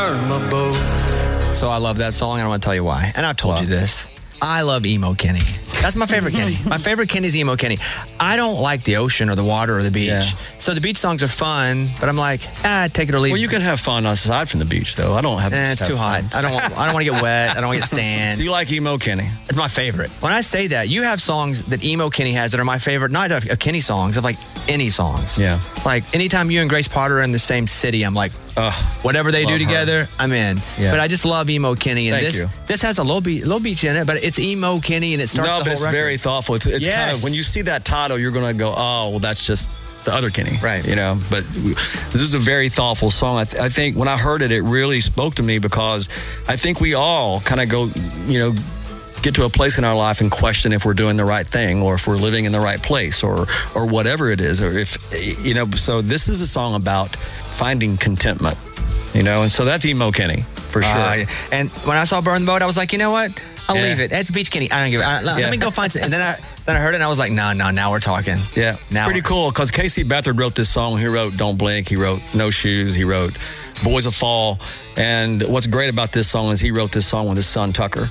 So I love that song, and I want to tell you why. And I've told you this. I love Emo Kenny. That's my favorite Kenny. My favorite Kenny is Emo Kenny. I don't like the ocean or the water or the beach. Yeah. So the beach songs are fun, but I'm like, take it or leave it. Well, you can have fun aside from the beach, though. I don't have. It's too hot. I don't want to get wet. I don't want to get sand. So you like Emo Kenny? It's my favorite. When I say that, you have songs that Emo Kenny has that are my favorite, not of Kenny songs, of like any songs. Yeah. Like anytime you and Grace Potter are in the same city, I'm like, whatever they do together, I'm in. Yeah. But I just love Emo Kenny, and this has a low beach in it, but it's Emo Kenny, and it starts. No, but it's very thoughtful. It's kind of, when you see that title, you're going to go, oh, well, that's just the other Kenny, right? You know, but this is a very thoughtful song. I think when I heard it, it really spoke to me because I think we all kind of go, get to a place in our life and question if we're doing the right thing or if we're living in the right place or whatever it is, or if so this is a song about finding contentment, and so that's Emo Kenny for sure. And when I saw Burn the Boat, I was like, you know what, I'll leave it. It's Beach Kenny. I don't give it. Let me go find some. And then I heard it and I was like, no, now we're talking. Yeah, it's pretty cool because Casey Beathard wrote this song. He wrote Don't Blink. He wrote No Shoes. He wrote Boys of Fall. And what's great about this song is he wrote this song with his son Tucker.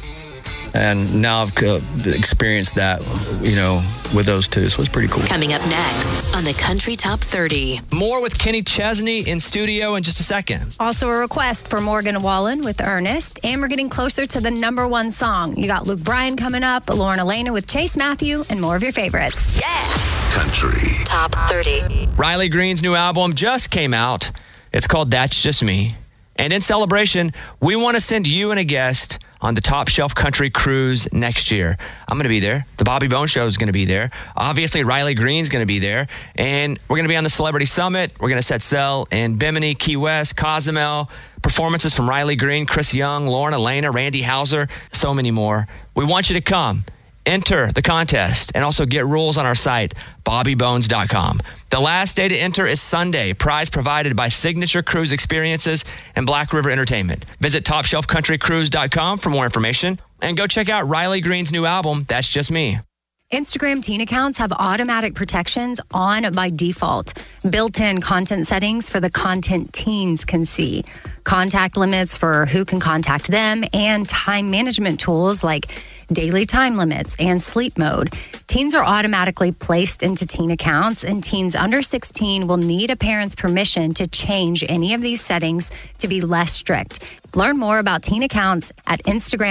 And now I've experienced that, with those two. So it's pretty cool. Coming up next on the Country Top 30. More with Kenny Chesney in studio in just a second. Also a request for Morgan Wallen with Ernest. And we're getting closer to the number one song. You got Luke Bryan coming up, Lauren Elena with Chase Matthew, and more of your favorites. Yeah. Country Top 30. Riley Green's new album just came out. It's called That's Just Me. And in celebration, we want to send you and a guest on the Top Shelf Country Cruise next year. I'm going to be there. The Bobby Bones Show is going to be there. Obviously, Riley Green's going to be there. And we're going to be on the Celebrity Summit. We're going to set sail in Bimini, Key West, Cozumel. Performances from Riley Green, Chris Young, Lauren Elena, Randy Houser, so many more. We want you to come. Enter the contest and also get rules on our site, bobbybones.com. The last day to enter is Sunday. Prize provided by Signature Cruise Experiences and Black River Entertainment. Visit TopShelfCountryCruise.com for more information and go check out Riley Green's new album, That's Just Me. Instagram teen accounts have automatic protections on by default. Built-in content settings for the content teens can see. Contact limits for who can contact them and time management tools like daily time limits and sleep mode. Teens are automatically placed into teen accounts, and teens under 16 will need a parent's permission to change any of these settings to be less strict. Learn more about teen accounts at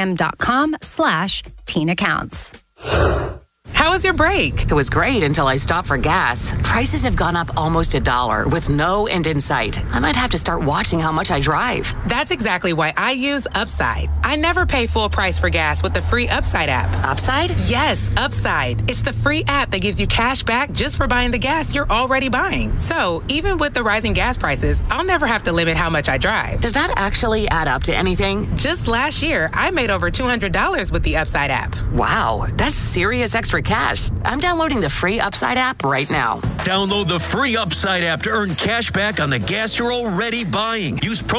Instagram.com/teen accounts. How was your break? It was great until I stopped for gas. Prices have gone up almost $1 with no end in sight. I might have to start watching how much I drive. That's exactly why I use Upside. I never pay full price for gas with the free Upside app. Upside? Yes, Upside. It's the free app that gives you cash back just for buying the gas you're already buying. So even with the rising gas prices, I'll never have to limit how much I drive. Does that actually add up to anything? Just last year, I made over $200 with the Upside app. Wow, that's serious extra cash. I'm downloading the free Upside app right now. Download the free Upside app to earn cash back on the gas you're already buying. Use